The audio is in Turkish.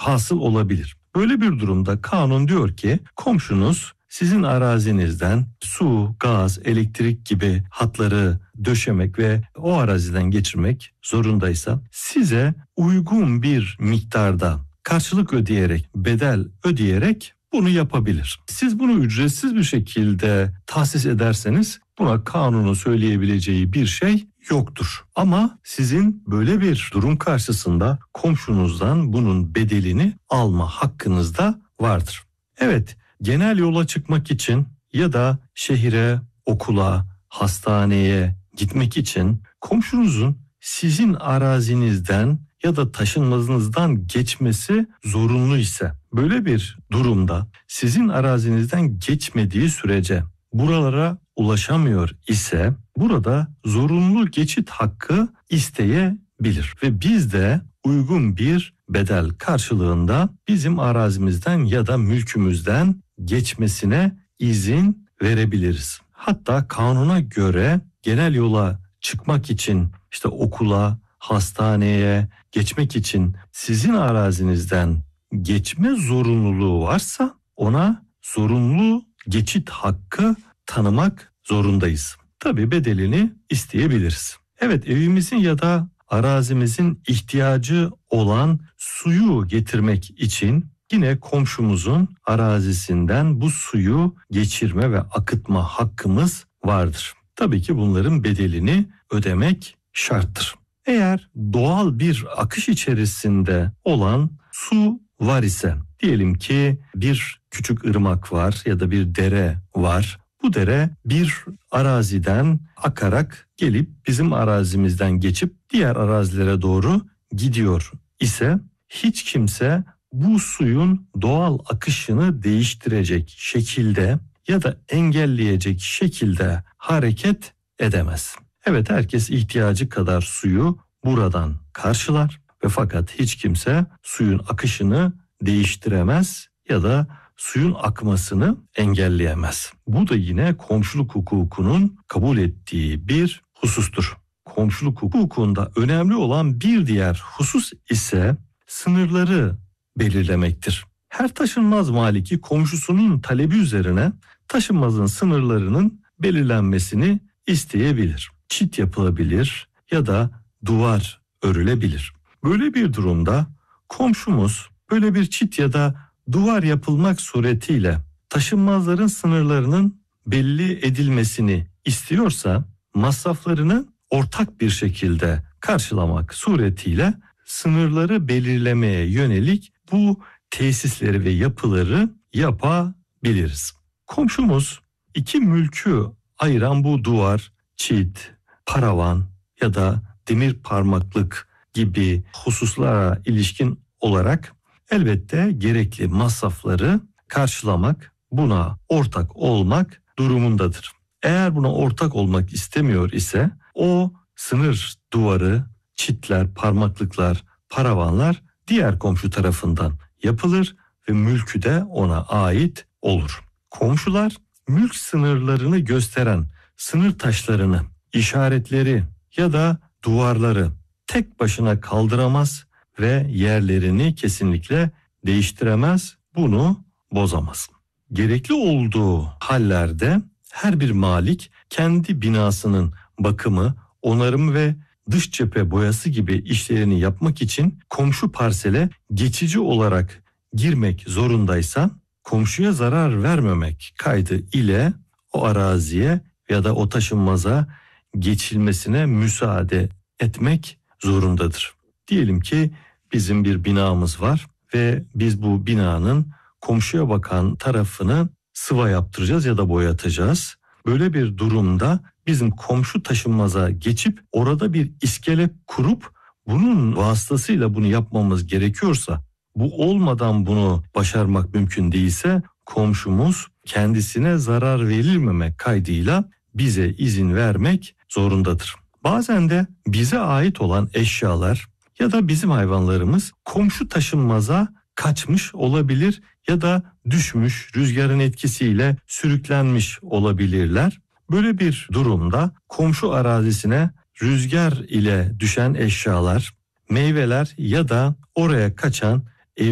hasıl olabilir. Böyle bir durumda kanun diyor ki komşunuz sizin arazinizden su, gaz, elektrik gibi hatları döşemek ve o araziden geçirmek zorundaysa size uygun bir miktarda karşılık ödeyerek, bedel ödeyerek bunu yapabilir. Siz bunu ücretsiz bir şekilde tahsis ederseniz buna kanunun söyleyebileceği bir şey yoktur. Ama sizin böyle bir durum karşısında komşunuzdan bunun bedelini alma hakkınız da vardır. Evet, genel yola çıkmak için ya da şehire, okula, hastaneye gitmek için komşunuzun sizin arazinizden ya da taşınmazınızdan geçmesi zorunlu ise böyle bir durumda sizin arazinizden geçmediği sürece buralara ulaşamıyor ise burada zorunlu geçit hakkı isteyebilir ve biz de uygun bir bedel karşılığında bizim arazimizden ya da mülkümüzden geçmesine izin verebiliriz. Hatta kanuna göre genel yola çıkmak için işte okula, hastaneye geçmek için sizin arazinizden geçme zorunluluğu varsa ona zorunlu geçit hakkı tanımak zorundayız. Tabii bedelini isteyebiliriz. Evet, evimizin ya da arazimizin ihtiyacı olan suyu getirmek için yine komşumuzun arazisinden bu suyu geçirme ve akıtma hakkımız vardır. Tabii ki bunların bedelini ödemek şarttır. Eğer doğal bir akış içerisinde olan su var ise, diyelim ki bir küçük ırmak var ya da bir dere var. Bu dere bir araziden akarak gelip bizim arazimizden geçip diğer arazilere doğru gidiyor ise hiç kimse bu suyun doğal akışını değiştirecek şekilde ya da engelleyecek şekilde hareket edemez. Evet, herkes ihtiyacı kadar suyu buradan karşılar ve fakat hiç kimse suyun akışını değiştiremez ya da suyun akmasını engelleyemez. Bu da yine komşuluk hukukunun kabul ettiği bir husustur. Komşuluk hukukunda önemli olan bir diğer husus ise sınırları belirlemektir. Her taşınmaz maliki komşusunun talebi üzerine taşınmazın sınırlarının belirlenmesini isteyebilir. Çit yapılabilir ya da duvar örülebilir. Böyle bir durumda komşumuz böyle bir çit ya da duvar yapılmak suretiyle taşınmazların sınırlarının belli edilmesini istiyorsa masraflarını ortak bir şekilde karşılamak suretiyle sınırları belirlemeye yönelik bu tesisleri ve yapıları yapabiliriz. Komşumuz iki mülkü ayıran bu duvar, çit, paravan ya da demir parmaklık gibi hususlara ilişkin olarak elbette gerekli masrafları karşılamak, buna ortak olmak durumundadır. Eğer buna ortak olmak istemiyor ise o sınır duvarı, çitler, parmaklıklar, paravanlar diğer komşu tarafından yapılır ve mülkü de ona ait olur. Komşular mülk sınırlarını gösteren sınır taşlarını, işaretleri ya da duvarları tek başına kaldıramaz ve yerlerini kesinlikle değiştiremez, bunu bozamaz. Gerekli olduğu hallerde her bir malik kendi binasının bakımı, onarımı ve dış cephe boyası gibi işlerini yapmak için komşu parsele geçici olarak girmek zorundaysa komşuya zarar vermemek kaydı ile o araziye ya da o taşınmaza geçilmesine müsaade etmek zorundadır. Diyelim ki bizim bir binamız var ve biz bu binanın komşuya bakan tarafını sıva yaptıracağız ya da boyatacağız. Böyle bir durumda bizim komşu taşınmaza geçip orada bir iskele kurup bunun vasıtasıyla bunu yapmamız gerekiyorsa, bu olmadan bunu başarmak mümkün değilse komşumuz kendisine zarar verilmemek kaydıyla bize izin vermek zorundadır. Bazen de bize ait olan eşyalar ya da bizim hayvanlarımız komşu taşınmaza kaçmış olabilir ya da düşmüş, rüzgarın etkisiyle sürüklenmiş olabilirler. Böyle bir durumda komşu arazisine rüzgar ile düşen eşyalar, meyveler ya da oraya kaçan